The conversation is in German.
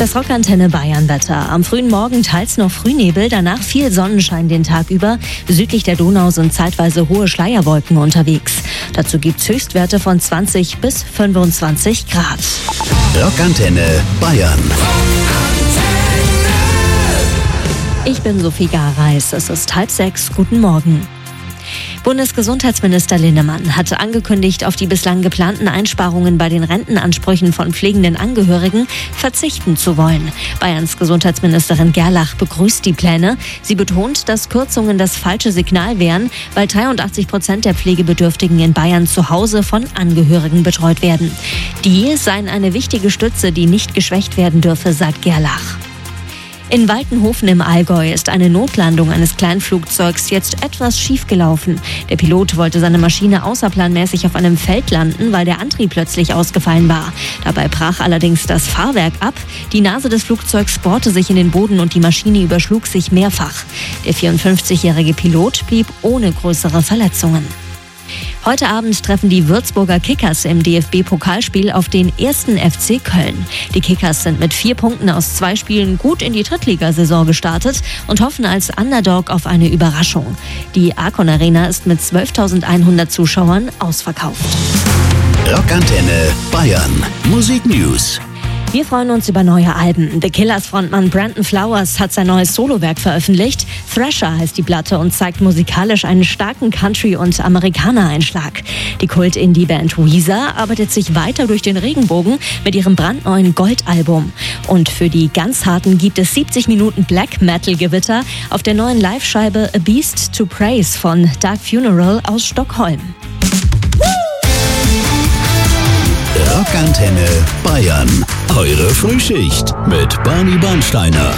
Das Rockantenne Bayern-Wetter. Am frühen Morgen teils noch Frühnebel, danach viel Sonnenschein den Tag über. Südlich der Donau sind zeitweise hohe Schleierwolken unterwegs. Dazu gibt's Höchstwerte von 20 bis 25 Grad. Rockantenne Bayern. Ich bin Sophie Gareis. Es ist 5:30. Guten Morgen. Bundesgesundheitsminister Linnemann hat angekündigt, auf die bislang geplanten Einsparungen bei den Rentenansprüchen von pflegenden Angehörigen verzichten zu wollen. Bayerns Gesundheitsministerin Gerlach begrüßt die Pläne. Sie betont, dass Kürzungen das falsche Signal wären, weil 83% der Pflegebedürftigen in Bayern zu Hause von Angehörigen betreut werden. Die seien eine wichtige Stütze, die nicht geschwächt werden dürfe, sagt Gerlach. In Waltenhofen im Allgäu ist eine Notlandung eines Kleinflugzeugs jetzt etwas schief gelaufen. Der Pilot wollte seine Maschine außerplanmäßig auf einem Feld landen, weil der Antrieb plötzlich ausgefallen war. Dabei brach allerdings das Fahrwerk ab. Die Nase des Flugzeugs bohrte sich in den Boden und die Maschine überschlug sich mehrfach. Der 54-jährige Pilot blieb ohne größere Verletzungen. Heute Abend treffen die Würzburger Kickers im DFB-Pokalspiel auf den 1. FC Köln. Die Kickers sind mit 4 Punkten aus 2 Spielen gut in die Drittligasaison gestartet und hoffen als Underdog auf eine Überraschung. Die Arcon Arena ist mit 12.100 Zuschauern ausverkauft. Rockantenne Bayern. Musik News. Wir freuen uns über neue Alben. The Killers-Frontmann Brandon Flowers hat sein neues Solowerk veröffentlicht. Thrasher heißt die Platte und zeigt musikalisch einen starken Country- und Amerikaner-Einschlag. Die Kult-Indie-Band Weezer arbeitet sich weiter durch den Regenbogen mit ihrem brandneuen Gold-Album. Und für die ganz Harten gibt es 70 Minuten Black-Metal-Gewitter auf der neuen Live-Scheibe A Beast to Praise von Dark Funeral aus Stockholm. Rockantenne Bayern. Eure Frühschicht mit Barney Bernsteiner.